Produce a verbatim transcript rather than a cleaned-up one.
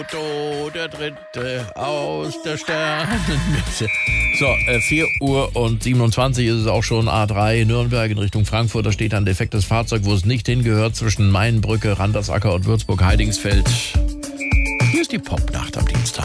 Otto, der Dritte aus der Sternenmitte. So, äh, vier Uhr und siebenundzwanzig ist es auch schon, A drei Nürnberg in Richtung Frankfurt. Da steht ein defektes Fahrzeug, wo es nicht hingehört, zwischen Mainbrücke, Randersacker und Würzburg-Heidingsfeld. Hier ist die Popnacht am Dienstag.